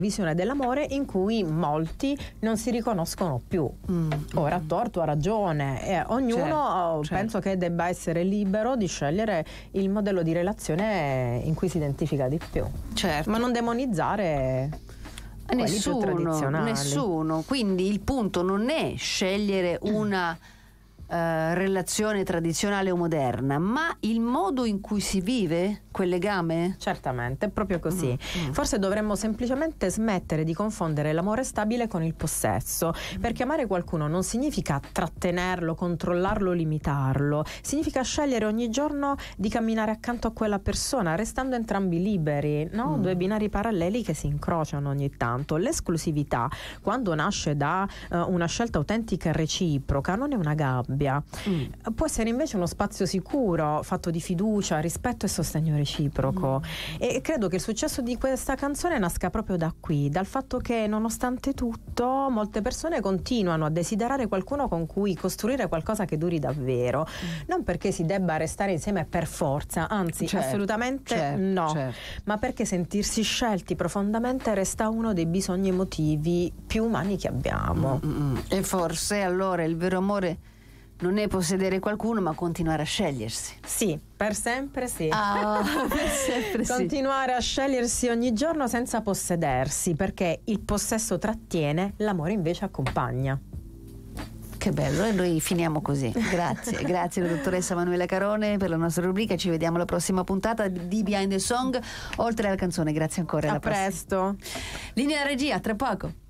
visione dell'amore in cui molti non si riconoscono più. Ora a torto, a ragione, ognuno penso che debba essere libero di scegliere il modello di relazione in cui si identifica di più, ma non demonizzare quelli più tradizionali. Nessuno, quindi il punto non è scegliere una relazione tradizionale o moderna, ma il modo in cui si vive quel legame? Certamente, è proprio così. Forse dovremmo semplicemente smettere di confondere l'amore stabile con il possesso, perché amare qualcuno non significa trattenerlo, controllarlo, limitarlo, significa scegliere ogni giorno di camminare accanto a quella persona, restando entrambi liberi, no? Due binari paralleli che si incrociano ogni tanto. L'esclusività, quando nasce da una scelta autentica e reciproca, non è una gabbia. Può essere invece uno spazio sicuro, fatto di fiducia, rispetto e sostegno reciproco. E credo che il successo di questa canzone nasca proprio da qui, dal fatto che nonostante tutto molte persone continuano a desiderare qualcuno con cui costruire qualcosa che duri davvero, non perché si debba restare insieme per forza, anzi assolutamente no, ma perché sentirsi scelti profondamente resta uno dei bisogni emotivi più umani che abbiamo. E forse allora il vero amore non è possedere qualcuno, ma continuare a scegliersi. Sì, per sempre sì. Per sempre sì. Continuare a scegliersi ogni giorno senza possedersi, perché il possesso trattiene, l'amore invece accompagna. Che bello, e noi finiamo così. Grazie, grazie alla dottoressa Manuela Carone per la nostra rubrica. Ci vediamo alla prossima puntata di Behind the Song, oltre alla canzone. Grazie ancora. A presto. Linea regia, tra poco.